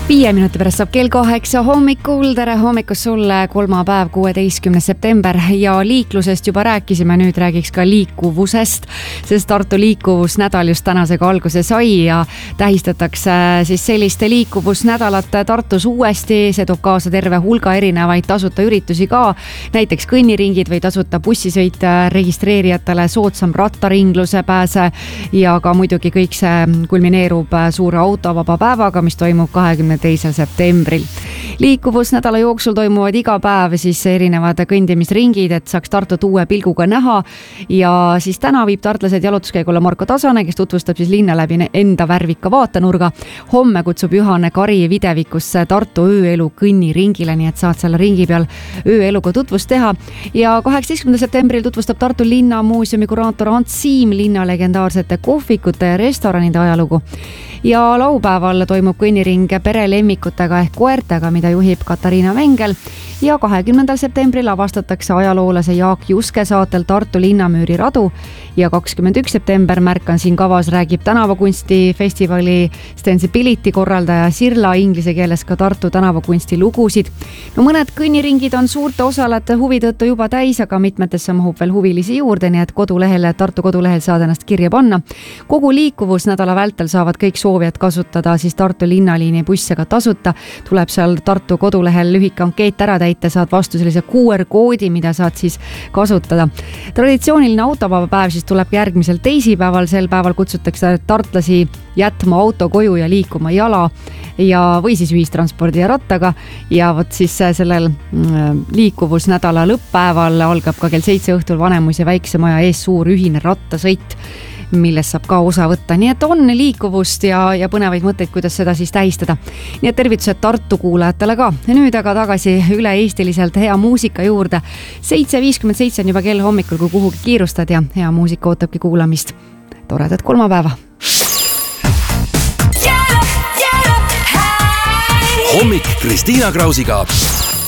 5 minuti pärast saab kell 8 hommikul. Tere hommikust sulle, kolmapäev, 16. september ja liiklusest juba rääkisime, nüüd räägiks ka liikuvusest, sest Tartu liikuvusnädal just tänasega alguse sai ja tähistatakse siis selliste liikuvusnädalat Tartus uuesti. See toob kaasa terve hulga erinevaid tasuta üritusi ka, näiteks kõnniringid või tasuta bussisõit registreerijatele, soodsam rattaringluse pääse ja ka muidugi kõik see kulmineerub suure autovaba päevaga, mis toimub 22. septembril. Liikuvusnädala jooksul toimuvad iga päev siis erinevad kõndimisringid, et saaks Tartut uue pilguga näha ja siis täna viib tartlased jalutuskäigule Marko Tasane, kes tutvustab siis linna läbi enda värvika vaatenurga. Homme kutsub Juhane Kari Videvikusse Tartu ööelu kõnniringile, nii et saad selle ringi peal ööeluga tutvust teha ja 18. septembril tutvustab Tartu linnamuuseumi kuraator Ants Siim linna legendaarsete kohvikute ja restoranide ajalugu. Ja laupäeval toimub kõnniring perelemmikutega ehk koertega, mida juhib Katariina Vengel ja 20. septembril avastatakse ajaloolase Jaak Juske saatel Tartu linnamüüri radu ja 21. september märkan siin kavas räägib tänavakunsti festivali Stensibility korraldaja Sirla inglise keeles ka Tartu tänavakunsti lugusid. No mõned kõnniringid on suurte osalejate huvi tõttu juba täis, aga mitmetesse mahub veel huvilisi juurde, nii et kodulehele, Tartu kodulehel saad ennast kirja panna. Kogu liikuvusnädala vältel saavad kõik soovijad kasutada siis Tartu linnaliini bussega tasuta. Tuleb seal Tartu kodulehel lühike ankeet ära täita, saad vastu sellise QR-koodi, mida saad siis kasutada. Traditsiooniline autovaba päev siis tuleb järgmisel teisipäeval. Sel päeval kutsutakse tartlasi jätma auto koju ja liikuma jala ja või siis ühistranspordi ja rattaga. Ja vot siis sellel liikuvusnädala lõpppäeval algab ka kell 7 õhtul Vanemuise Väiksemaja ees suur ühine rattasõit, millest saab ka osa võtta. Nii et on liikuvust ja põnevaid mõtteid, kuidas seda siis tähistada. Nii et tervitused Tartu kuulajatele ka. Ja nüüd aga tagasi üle-eestiliselt hea muusika juurde. 7.57 on juba kell hommikul, kui kuhugi kiirustad ja hea muusika ootabki kuulamist. Toredat kolmapäeva. Hommik Kristiina Krausiga.